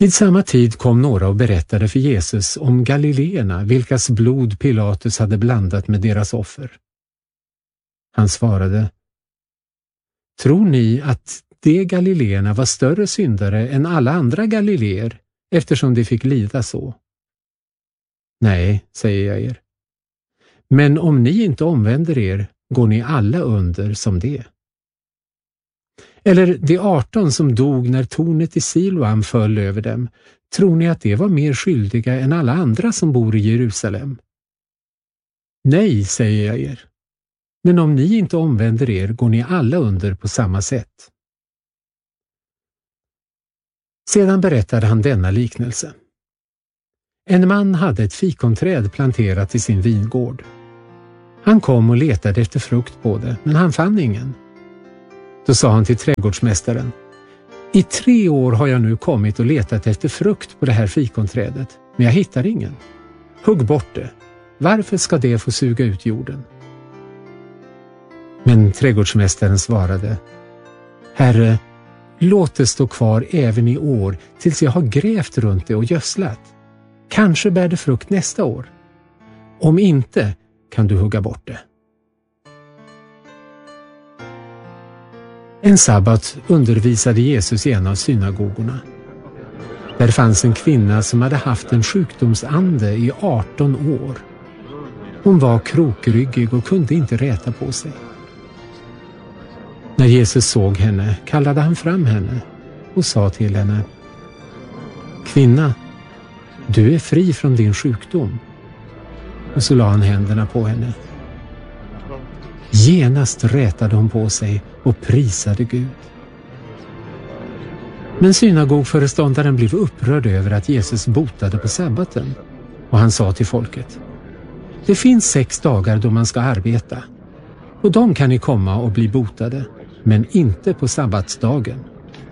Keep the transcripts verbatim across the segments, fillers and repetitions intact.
Vid samma tid kom några och berättade för Jesus om galileerna, vilkas blod Pilatus hade blandat med deras offer. Han svarade: Tror ni att de galileerna var större syndare än alla andra galileer, eftersom de fick lida så? Nej, säger jag er. Men om ni inte omvänder er, går ni alla under som det. Eller de arton som dog när tornet i Siloam föll över dem, tror ni att de var mer skyldiga än alla andra som bor i Jerusalem? Nej, säger jag er. Men om ni inte omvänder er, går ni alla under på samma sätt. Sedan berättade han denna liknelse. En man hade ett fikonträd planterat i sin vingård. Han kom och letade efter frukt på det, men han fann ingen. Då sa han till trädgårdsmästaren: I tre år har jag nu kommit och letat efter frukt på det här fikonträdet, men jag hittar ingen. Hugg bort det. Varför ska det få suga ut jorden? Men trädgårdsmästaren svarade: Herre, låt det stå kvar även i år tills jag har grävt runt det och gödslat. Kanske bär det frukt nästa år. Om inte kan du hugga bort det. En sabbat undervisade Jesus i en av synagogorna. Där fanns en kvinna som hade haft en sjukdomsande i arton år. Hon var krokryggig och kunde inte räta på sig. När Jesus såg henne kallade han fram henne och sa till henne: Kvinna, du är fri från din sjukdom. Och så la han händerna på henne. Genast rätade hon på sig och prisade Gud. Men synagogföreståndaren blev upprörd över att Jesus botade på sabbaten, och han sa till folket: Det finns sex dagar då man ska arbeta, och de kan ni komma och bli botade, men inte på sabbatsdagen.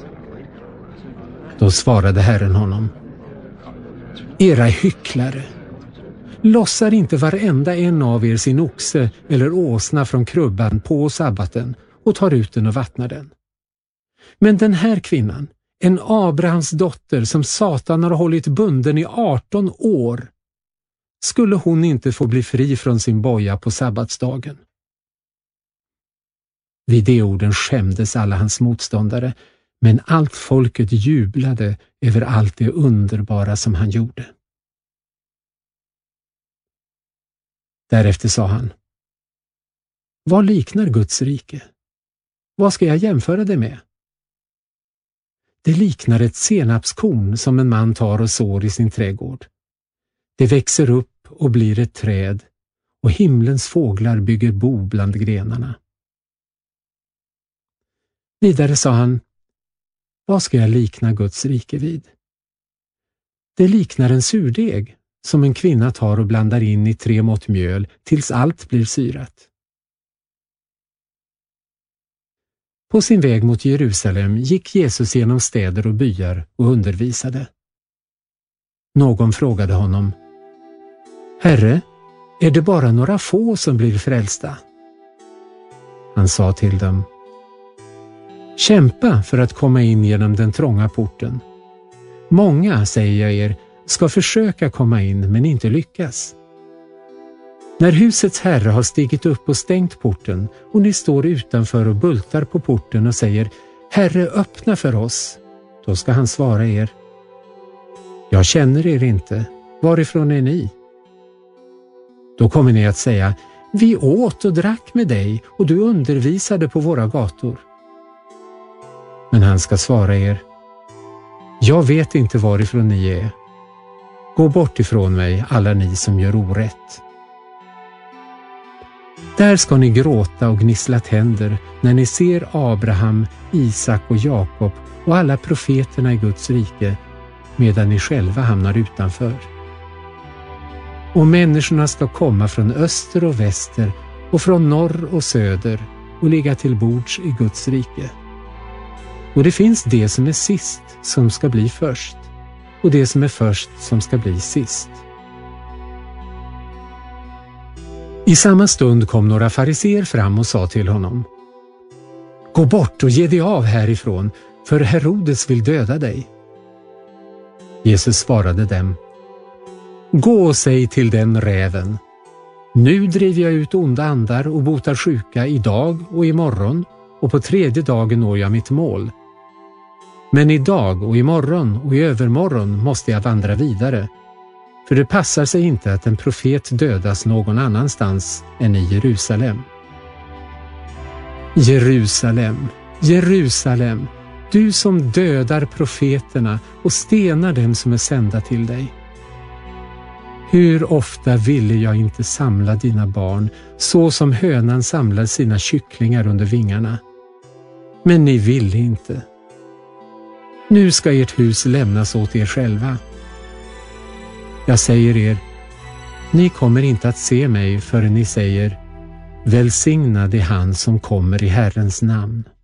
Då svarade Herren honom: Era hycklare, lossar inte varenda en av er sin oxe eller åsna från krubban på sabbaten och tar ut den och vattnar den. Men den här kvinnan, en Abrahams dotter som Satan har hållit bunden i arton år, skulle hon inte få bli fri från sin boja på sabbatsdagen? Vid de orden skämdes alla hans motståndare, men allt folket jublade över allt det underbara som han gjorde. Därefter sa han: Vad liknar Guds rike? Vad ska jag jämföra det med? Det liknar ett senapskorn som en man tar och sår i sin trädgård. Det växer upp och blir ett träd, och himlens fåglar bygger bo bland grenarna. Vidare sa han: Vad ska jag likna Guds rike vid? Det liknar en surdeg som en kvinna tar och blandar in i tre mått mjöl tills allt blir syrat. På sin väg mot Jerusalem gick Jesus genom städer och byar och undervisade. Någon frågade honom: Herre, är det bara några få som blir frälsta? Han sa till dem: Kämpa för att komma in genom den trånga porten. Många, säger jag er, ska försöka komma in men inte lyckas. När husets herre har stigit upp och stängt porten och ni står utanför och bultar på porten och säger: Herre, öppna för oss, då ska han svara er: Jag känner er inte, varifrån är ni? Då kommer ni att säga: Vi åt och drack med dig och du undervisade på våra gator. Men han ska svara er: Jag vet inte varifrån ni är. Gå bort ifrån mig, alla ni som gör orätt. Där ska ni gråta och gnissla tänder när ni ser Abraham, Isak och Jakob och alla profeterna i Guds rike, medan ni själva hamnar utanför. Och människorna ska komma från öster och väster och från norr och söder och ligga till bords i Guds rike. Och det finns det som är sist som ska bli först, och det som är först som ska bli sist. I samma stund kom några fariseer fram och sa till honom: Gå bort och ge dig av härifrån, för Herodes vill döda dig. Jesus svarade dem: Gå och säg till den räven: Nu driver jag ut onda andar och botar sjuka idag och imorgon, och på tredje dagen når jag mitt mål. Men idag och imorgon och i övermorgon måste jag vandra vidare, för det passar sig inte att en profet dödas någon annanstans än i Jerusalem. Jerusalem, Jerusalem, du som dödar profeterna och stenar dem som är sända till dig. Hur ofta ville jag inte samla dina barn så som hönan samlar sina kycklingar under vingarna. Men ni ville inte. Nu ska ert hus lämnas åt er själva. Jag säger er, ni kommer inte att se mig förrän ni säger: Välsignad är han som kommer i Herrens namn.